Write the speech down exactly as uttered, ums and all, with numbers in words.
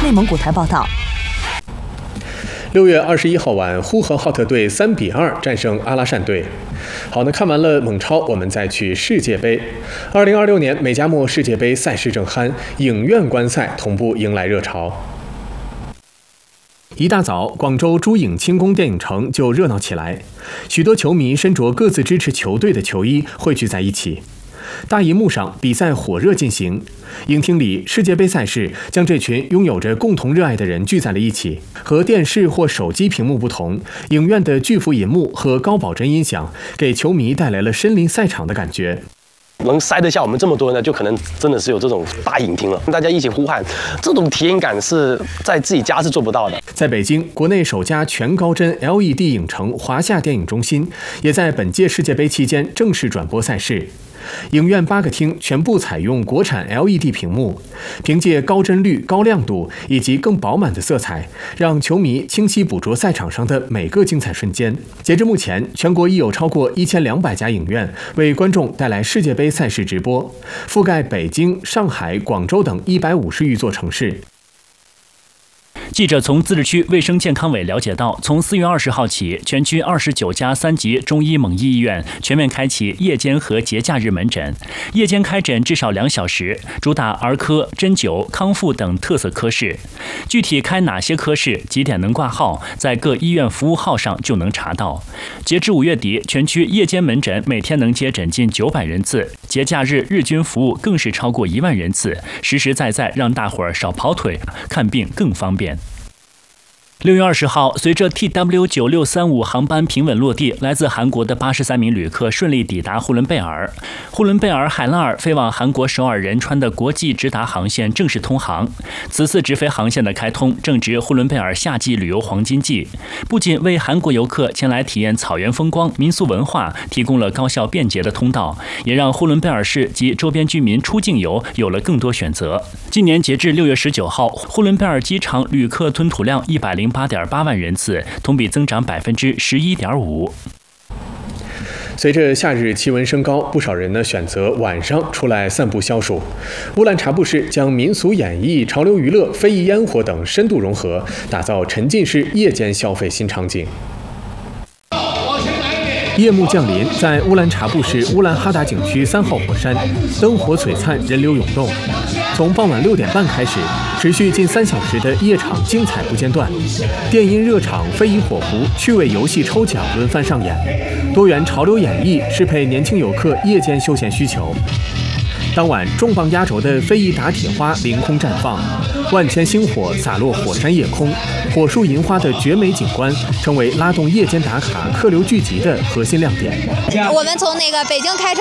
内蒙古台报道。 六月二十一号晚，呼和浩特队三比二战胜阿拉善队。好，那看完了蒙超，我们再去世界杯。二零二六年美加墨世界杯赛事正酣，影院观赛同步迎来热潮。一大早，广州珠影轻工电影城就热闹起来，许多球迷身着各自支持球队的球衣汇聚在一起。大荧幕上，比赛火热进行。影厅里，世界杯赛事将这群拥有着共同热爱的人聚在了一起。和电视或手机屏幕不同，影院的巨幅银幕和高保真音响给球迷带来了身临赛场的感觉。 能塞得下我们这么多人呢，就可能真的是有这种大影厅了。大家一起呼喊，这种体验感是在自己家是做不到的。 在北京，国内首家全高帧 L E D 影城华夏电影中心，也在本届世界杯期间正式转播赛事。影院八个厅全部采用国产 L E D 屏幕，凭借高帧率、高亮度以及更饱满的色彩，让球迷清晰捕捉赛场上的每个精彩瞬间。截至目前，全国已有超过一千两百家影院为观众带来世界杯赛事直播，覆盖北京、上海、广州等一百五十余座城市。 记者从自治区卫生健康委了解到，从四月二十号起，全区二十九家三级中医猛医医院全面开启夜间和节假日门诊。夜间开诊至少两小时，主打儿科、针灸、康复等特色科室。具体开哪些科室、几点能挂号，在各医院服务号上就能查到。截至五月底，全区夜间门诊每天能接诊近九百人次，节假日日均服务更是超过一万人次，实实在在让大伙儿少跑腿，看病更方便。六月二十号，随着 T W 九六三五航班平稳落地，来自韩国的八十三名旅客顺利抵达呼伦贝尔。呼伦贝尔海拉尔飞往韩国首尔仁川的国际直达航线正式通航。此次直飞航线的开通，正值呼伦贝尔夏季旅游黄金季，不仅为韩国游客前来体验草原风光、民俗文化提供了高效便捷的通道，也让呼伦贝尔市及周边居民出境游有了更多选择。今年截至六月十九号，呼伦贝尔机场旅客吞吐量一百零八点八万人次，同比增长百分之十一点五。 随着夏日气温升高，不少人呢选择晚上出来散步消暑。乌兰察布市将民俗演艺、潮流娱乐、非遗烟火等深度融合，打造沉浸式夜间消费新场景。夜幕降临，在乌兰察布市乌兰哈达景区三号火山，灯火璀璨，人流涌动。从傍晚六点半开始，持续近三小时的夜场精彩不间断，电音热场、非遗火狐、趣味游戏抽奖轮番上演，多元潮流演绎适配年轻游客夜间休闲需求。当晚，重磅压轴的非遗打铁花凌空绽放，万千星火洒落火山夜空，火树银花的绝美景观成为拉动夜间打卡客流聚集的核心亮点。 我们从那个北京开车